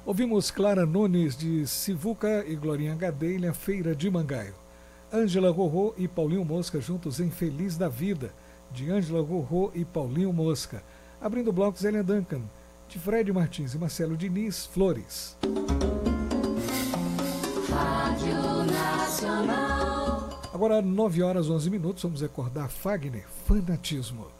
Ouvimos Clara Nunes de Sivuca e Glorinha Gadelha, Feira de Mangaio. Ângela Rorô e Paulinho Mosca juntos em Feliz da Vida, de Ângela Rorô e Paulinho Mosca. Abrindo o bloco, Zélia Duncan, de Fred Martins e Marcelo Diniz, Flores. Rádio Nacional. Agora, 9 horas 11 minutos, vamos recordar Fagner, Fanatismo.